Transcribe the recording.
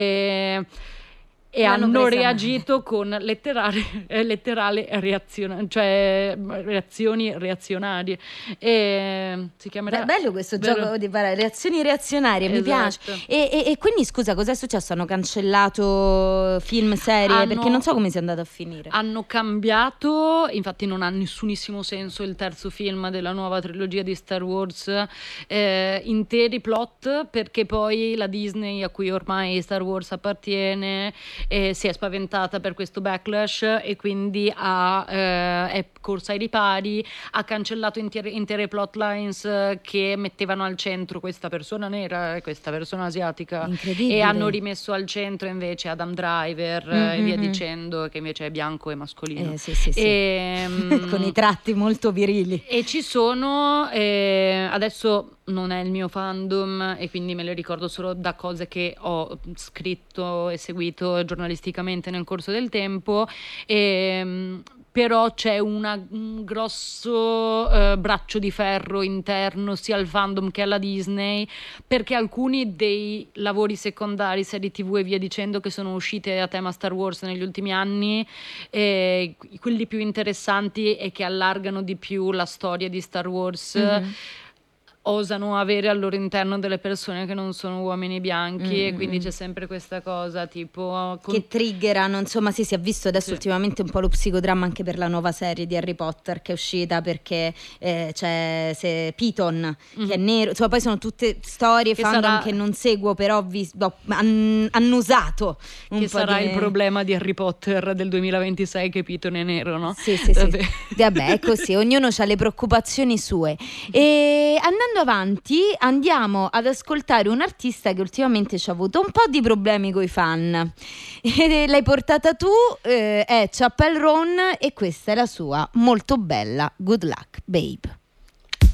e L'hanno hanno presa reagito con letterale reazione, cioè reazioni reazionarie. E si chiamerà Bello questo vero? gioco di parole, reazioni reazionarie, mi piace. Esatto. E quindi scusa, cos'è successo? Hanno cancellato film, serie? Perché non so come sia andato a finire. Hanno cambiato, infatti non ha nessunissimo senso il terzo film della nuova trilogia di Star Wars, interi plot, perché poi la Disney, a cui ormai Star Wars appartiene, si è spaventata per questo backlash e quindi è corsa ai ripari, ha cancellato intere plotlines che mettevano al centro questa persona nera e questa persona asiatica, Incredibile. e hanno rimesso al centro invece Adam Driver e via dicendo, che invece è bianco e mascolino. Sì. Con i tratti molto virili. E ci sono, adesso non è il mio fandom e quindi me le ricordo solo da cose che ho scritto e seguito giornalisticamente nel corso del tempo, però c'è un grosso braccio di ferro interno sia al fandom che alla Disney, perché alcuni dei lavori secondari, serie TV e via dicendo, che sono uscite a tema Star Wars negli ultimi anni, quelli più interessanti e che allargano di più la storia di Star Wars, osano avere al loro interno delle persone che non sono uomini bianchi, e quindi c'è sempre questa cosa tipo che triggerano, insomma. Si è visto adesso ultimamente un po' lo psicodramma anche per la nuova serie di Harry Potter che è uscita, perché c'è Piton che è nero, insomma. Poi sono tutte storie che fandom sarà, che non seguo, però hanno usato un che po' sarà il problema di Harry Potter del 2026, che Piton è nero, no? Sì. Vabbè, è così, ognuno ha le preoccupazioni sue. E andando avanti, andiamo ad ascoltare un artista che ultimamente ci ha avuto un po' di problemi coi fan. E l'hai portata tu, è Chappell Roan, e questa è la sua molto bella Good Luck Babe.